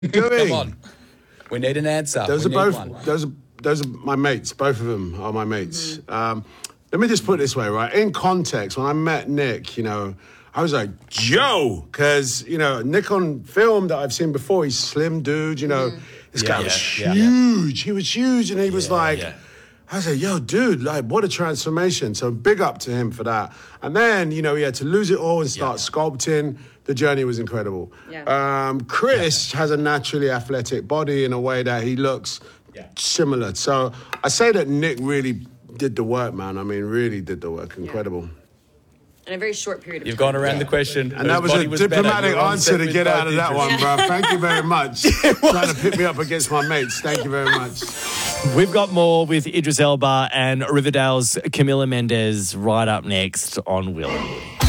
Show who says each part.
Speaker 1: doing?
Speaker 2: Come on. We need an answer.
Speaker 1: Those
Speaker 2: We
Speaker 1: are
Speaker 2: need
Speaker 1: both.
Speaker 2: one.
Speaker 1: Those are my mates. Both of them are my mates. Let me just put it this way, right? In context, when I met Nick, I was like, Joe, because Nick on film that I've seen before, he's a slim dude. This guy was huge. He was huge, and he was like. I was like, yo, dude, like, what a transformation. So big up to him for that. And then, he had to lose it all and start sculpting. The journey was incredible.
Speaker 3: Yeah.
Speaker 1: Chris has a naturally athletic body in a way that he looks similar. So I say that Nick really did the work, man. I mean, really did the work. Incredible.
Speaker 3: In a very short period of
Speaker 2: You've
Speaker 3: time.
Speaker 2: gone around the question.
Speaker 1: And that was a diplomatic answer to get out of that one, bro. Thank you very much. Trying to pick me up against my mates. Thank you very much.
Speaker 4: We've got more with Idris Elba and Riverdale's Camila Mendes right up next on Will and Woody.